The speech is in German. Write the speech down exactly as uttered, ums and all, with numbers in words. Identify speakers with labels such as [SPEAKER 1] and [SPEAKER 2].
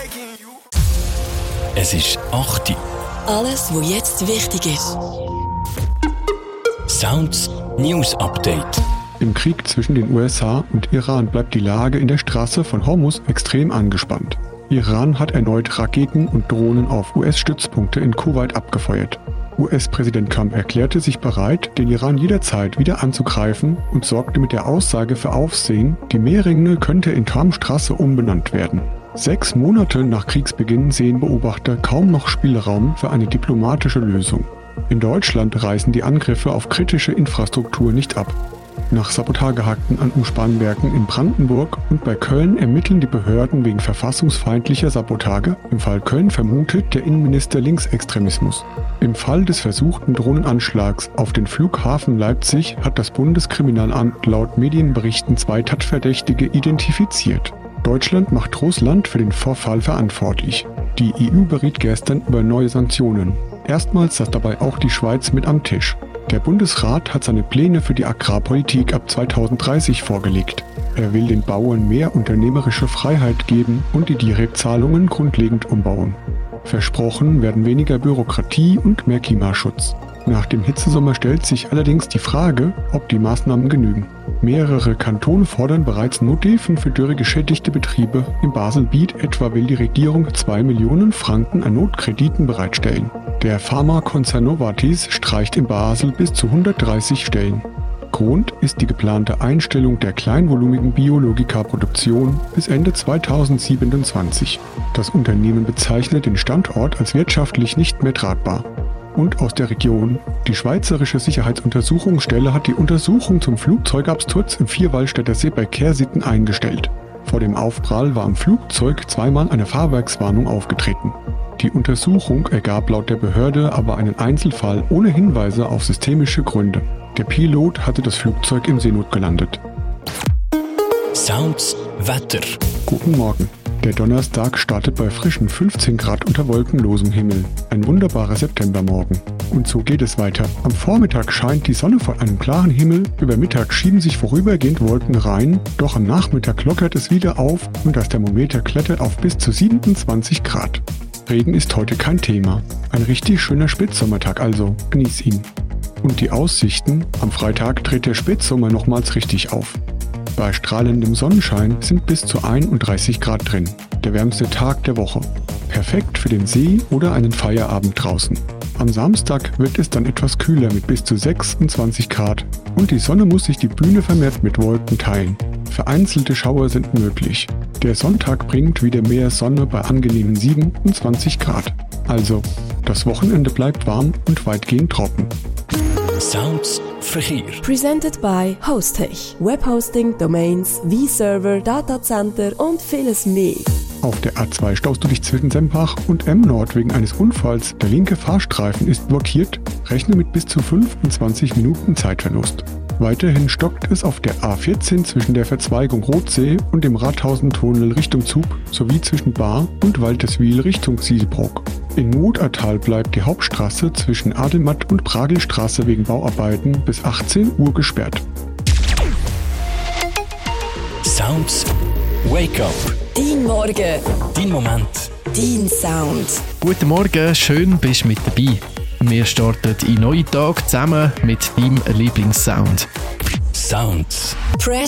[SPEAKER 1] Es ist acht Uhr.
[SPEAKER 2] Alles, was jetzt wichtig ist.
[SPEAKER 1] Sounds News Update.
[SPEAKER 3] Im Krieg zwischen den U S A und Iran bleibt die Lage in der Straße von Hormuz extrem angespannt. Iran hat erneut Raketen und Drohnen auf U S-Stützpunkte in Kuwait abgefeuert. U S-Präsident Trump erklärte sich bereit, den Iran jederzeit wieder anzugreifen und sorgte mit der Aussage für Aufsehen, die Meerrinne könnte in Trump-Straße umbenannt werden. Sechs Monate nach Kriegsbeginn sehen Beobachter kaum noch Spielraum für eine diplomatische Lösung. In Deutschland reißen die Angriffe auf kritische Infrastruktur nicht ab. Nach Sabotageakten an Umspannwerken in Brandenburg und bei Köln ermitteln die Behörden wegen verfassungsfeindlicher Sabotage. Im Fall Köln vermutet der Innenminister Linksextremismus. Im Fall des versuchten Drohnenanschlags auf den Flughafen Leipzig hat das Bundeskriminalamt laut Medienberichten zwei Tatverdächtige identifiziert. Deutschland macht Russland für den Vorfall verantwortlich. Die E U beriet gestern über neue Sanktionen. Erstmals saß dabei auch die Schweiz mit am Tisch. Der Bundesrat hat seine Pläne für die Agrarpolitik ab zweitausenddreißig vorgelegt. Er will den Bauern mehr unternehmerische Freiheit geben und die Direktzahlungen grundlegend umbauen. Versprochen werden weniger Bürokratie und mehr Klimaschutz. Nach dem Hitzesommer stellt sich allerdings die Frage, ob die Maßnahmen genügen. Mehrere Kantone fordern bereits Nothilfen für dürregeschädigte Betriebe. Im Baselbiet etwa will die Regierung zwei Millionen Franken an Notkrediten bereitstellen. Der Pharmakonzern Novartis streicht in Basel bis zu hundertdreißig Stellen. Grund ist die geplante Einstellung der kleinvolumigen Biologika-Produktion bis Ende zweitausendsiebenundzwanzig. Das Unternehmen bezeichnet den Standort als wirtschaftlich nicht mehr tragbar. Und aus der Region. Die Schweizerische Sicherheitsuntersuchungsstelle hat die Untersuchung zum Flugzeugabsturz im Vierwaldstätter See bei Kersitten eingestellt. Vor dem Aufprall war am Flugzeug zweimal eine Fahrwerkswarnung aufgetreten. Die Untersuchung ergab laut der Behörde aber einen Einzelfall ohne Hinweise auf systemische Gründe. Der Pilot hatte das Flugzeug in Seenot gelandet.
[SPEAKER 1] Sounds Wetter.
[SPEAKER 3] Guten Morgen. Der Donnerstag startet bei frischen fünfzehn Grad unter wolkenlosem Himmel. Ein wunderbarer Septembermorgen. Und so geht es weiter. Am Vormittag scheint die Sonne vor einem klaren Himmel. Über Mittag schieben sich vorübergehend Wolken rein. Doch am Nachmittag lockert es wieder auf und das Thermometer klettert auf bis zu siebenundzwanzig Grad. Regen ist heute kein Thema. Ein richtig schöner Spätsommertag also. Genieß ihn. Und die Aussichten? Am Freitag dreht der Spätsommer nochmals richtig auf. Bei strahlendem Sonnenschein sind bis zu einunddreißig Grad drin. Der wärmste Tag der Woche. Perfekt für den See oder einen Feierabend draußen. Am Samstag wird es dann etwas kühler mit bis zu sechsundzwanzig Grad. Und die Sonne muss sich die Bühne vermehrt mit Wolken teilen. Vereinzelte Schauer sind möglich. Der Sonntag bringt wieder mehr Sonne bei angenehmen siebenundzwanzig Grad. Also, das Wochenende bleibt warm und weitgehend trocken.
[SPEAKER 1] Sounds Verkehr.
[SPEAKER 2] Presented by Hostech. Webhosting, Domains, V-Server, Datacenter und vieles mehr.
[SPEAKER 3] Auf der A zwei staust du dich zwischen Sempach und M-Nord wegen eines Unfalls. Der linke Fahrstreifen ist blockiert. Rechne mit bis zu fünfundzwanzig Minuten Zeitverlust. Weiterhin stockt es auf der A vierzehn zwischen der Verzweigung Rotsee und dem Rathausentunnel Richtung Zug sowie zwischen Baar und Waldeswil Richtung Sielbrock. In Muttertal bleibt die Hauptstraße zwischen Adelmatt und Pragelstraße wegen Bauarbeiten bis achtzehn Uhr gesperrt.
[SPEAKER 1] Sounds Wake Up.
[SPEAKER 2] Dein Morgen.
[SPEAKER 1] Dein Moment.
[SPEAKER 2] Dein Sound.
[SPEAKER 4] Guten Morgen, schön bist du mit dabei. Wir starten in neuen Tag zusammen mit deinem Lieblingssound.
[SPEAKER 1] Sounds.
[SPEAKER 2] Press